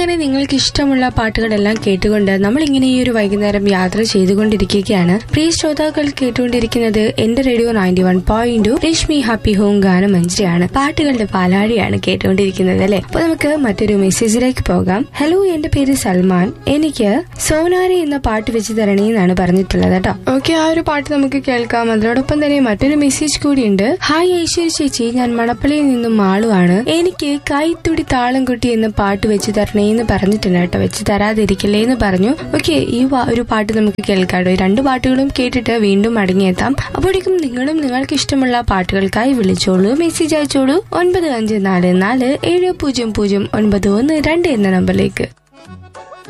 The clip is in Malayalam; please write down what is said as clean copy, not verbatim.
അങ്ങനെ നിങ്ങൾക്ക് ഇഷ്ടമുള്ള പാട്ടുകളെല്ലാം കേട്ടുകൊണ്ട് നമ്മളിങ്ങനെ ഈ ഒരു വൈകുന്നേരം യാത്ര ചെയ്തുകൊണ്ടിരിക്കുകയാണ്. പ്രിയ ശ്രോതാക്കൾ കേട്ടുകൊണ്ടിരിക്കുന്നത് എന്റെ റേഡിയോ 91.2 രശ്മി ഹാപ്പി ഹോം ഗാനമഞ്ജരിയാണ്. പാട്ടുകളുടെ പാലാഴിയാണ് കേട്ടുകൊണ്ടിരിക്കുന്നത് അല്ലെ. അപ്പൊ നമുക്ക് മറ്റൊരു മെസ്സേജിലേക്ക് പോകാം. ഹലോ, എന്റെ പേര് സൽമാൻ. എനിക്ക് സോനാരി എന്ന പാട്ട് വെച്ച് തരണേ എന്നാണ് പറഞ്ഞിട്ടുള്ളത് കേട്ടോ. ഓക്കെ, ആ ഒരു പാട്ട് നമുക്ക് കേൾക്കാം. അതിനോടൊപ്പം തന്നെ മറ്റൊരു മെസ്സേജ് കൂടിയുണ്ട്. ഹായ് ഐശ്വര്യ ചേച്ചി, ഞാൻ മണപ്പള്ളിയിൽ നിന്നും മാളുവാണ്. എനിക്ക് കൈത്തുടി താളം കുട്ടി എന്ന പാട്ട് വെച്ച് തരണേ എന്ന് പറഞ്ഞിട്ടുണ്ട് കേട്ടോ. വെച്ച് തരാതിരിക്കില്ലേ എന്ന് പറഞ്ഞു. ഓക്കെ, ഈ ഒരു പാട്ട് നമുക്ക് കേൾക്കാട്ടോ. 2 പാട്ടുകളും കേട്ടിട്ട് വീണ്ടും മടങ്ങിയെത്താം. അപ്പോഴേക്കും നിങ്ങളും നിങ്ങൾക്ക് ഇഷ്ടമുള്ള പാട്ടുകൾക്കായി വിളിച്ചോളൂ, മെസ്സേജ് അയച്ചോളൂ 9544700912 എന്ന നമ്പറിലേക്ക്.